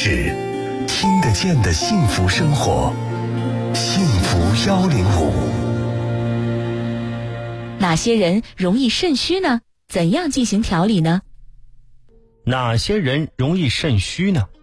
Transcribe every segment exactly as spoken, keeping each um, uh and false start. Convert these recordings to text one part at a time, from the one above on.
事，听得见的幸福生活。幸福幺零五。 哪些人容易肾虚呢？怎样进行调理呢？ 哪些人容易肾虚呢？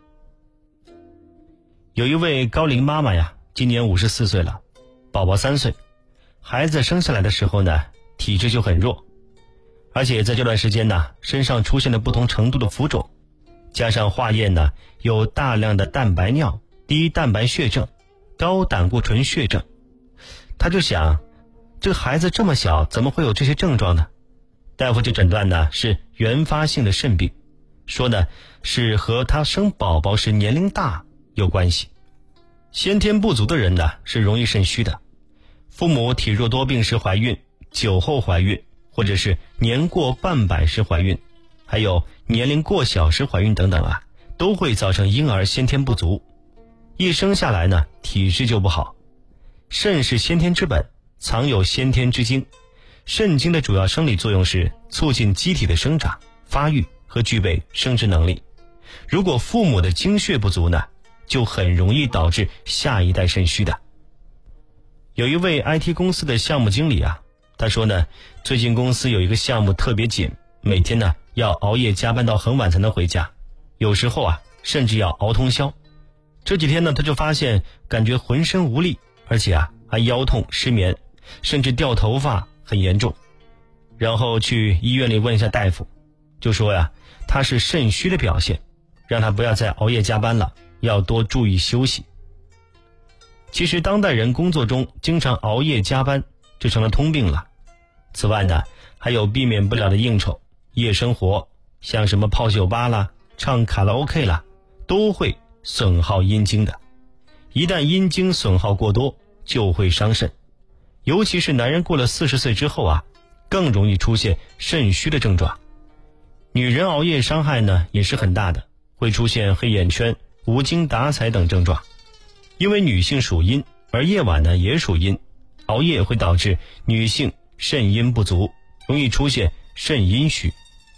有一位高龄妈妈呀，今年五十四岁了，宝宝三岁，孩子生下来的时候呢，体质就很弱，而且在这段时间呢，身上出现了不同程度的浮肿，加上化验呢有大量的蛋白尿、低蛋白血症、高胆固醇血症，他就想，这个孩子这么小，怎么会有这些症状呢？大夫就诊断呢是原发性的肾病，说呢是和他生宝宝时年龄大有关系。先天不足的人呢是容易肾虚的，父母体弱多病时怀孕、酒后怀孕，或者是年过半百时怀孕，还有年龄过小时怀孕等等啊，都会造成婴儿先天不足。一生下来呢，体质就不好。肾是先天之本，藏有先天之精。肾精的主要生理作用是促进机体的生长、发育和具备生殖能力。如果父母的精血不足呢，就很容易导致下一代肾虚的。有一位 I T 公司的项目经理啊，他说呢，最近公司有一个项目特别紧，每天呢要熬夜加班到很晚才能回家，有时候啊甚至要熬通宵。这几天呢，他就发现感觉浑身无力，而且啊还腰痛、失眠，甚至掉头发，很严重。然后去医院里问一下大夫，就说呀，他是肾虚的表现，让他不要再熬夜加班了，要多注意休息。其实当代人工作中经常熬夜加班，这成了通病了。此外呢，还有避免不了的应酬、夜生活，像什么泡酒吧啦、唱卡拉 OK 啦，都会损耗阴精的。一旦阴精损耗过多，就会伤肾。尤其是男人过了四十岁之后啊，更容易出现肾虚的症状。女人熬夜伤害呢也是很大的，会出现黑眼圈、无精打采等症状。因为女性属阴，而夜晚呢也属阴，熬夜会导致女性肾阴不足，容易出现肾阴虚。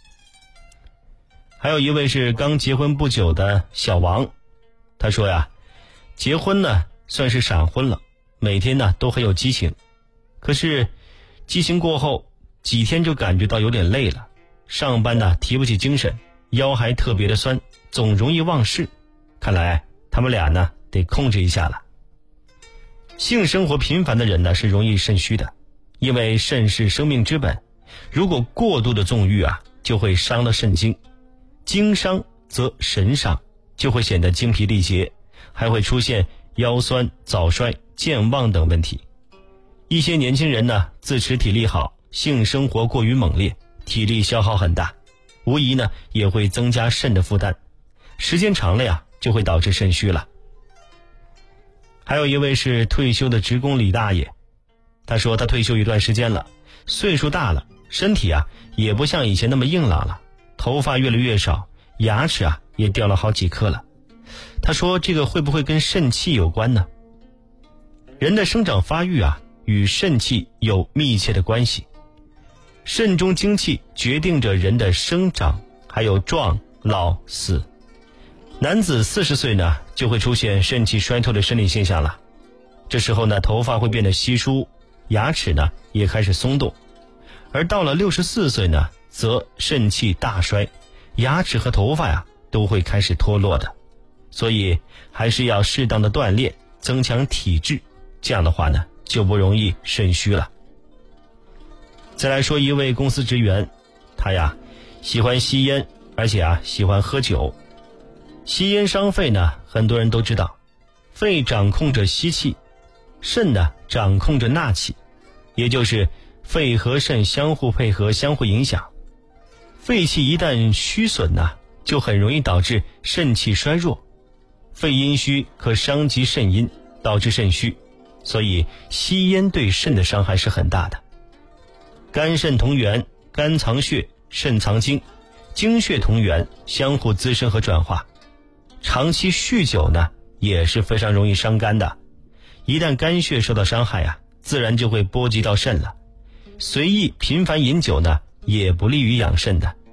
还有一位是刚结婚不久的小王，他说呀，结婚呢算是闪婚了，每天呢都很有激情，可是激情过后几天就感觉到有点累了，上班呢提不起精神，腰还特别的酸，总容易忘事。看来他们俩呢得控制一下了。性生活频繁的人呢是容易肾虚的，因为肾是生命之本，如果过度的纵欲啊，就会伤了肾精，精伤则神伤，就会显得精疲力竭，还会出现腰酸、早衰、健忘等问题。一些年轻人呢自持体力好，性生活过于猛烈，体力消耗很大，无疑呢也会增加肾的负担，时间长了呀就会导致肾虚了。还有一位是退休的职工李大爷，他说他退休一段时间了，岁数大了，身体啊也不像以前那么硬朗了，头发越来越少，牙齿啊也掉了好几颗了。他说这个会不会跟肾气有关呢？人的生长发育啊与肾气有密切的关系，肾中精气决定着人的生长，还有壮、老、死。男子四十岁呢就会出现肾气衰退的生理现象了，这时候呢头发会变得稀疏，牙齿呢也开始松动。而到了六十四岁呢，则肾气大衰，牙齿和头发呀都会开始脱落的。所以还是要适当的锻炼，增强体质，这样的话呢就不容易肾虚了。再来说一位公司职员，他呀喜欢吸烟，而且啊喜欢喝酒。吸烟伤肺呢，很多人都知道，肺掌控着吸气，肾呢掌控着纳气，也就是肺和肾相互配合、相互影响。肺气一旦虚损呢，就很容易导致肾气衰弱，肺阴虚可伤及肾阴，导致肾虚，所以吸烟对肾的伤害是很大的。肝肾同源，肝藏血，肾藏精，精血同源，相互滋生和转化。长期酗酒呢也是非常容易伤肝的，一旦肝血受到伤害啊，自然就会波及到肾了。随意频繁饮酒呢也不利于养肾的。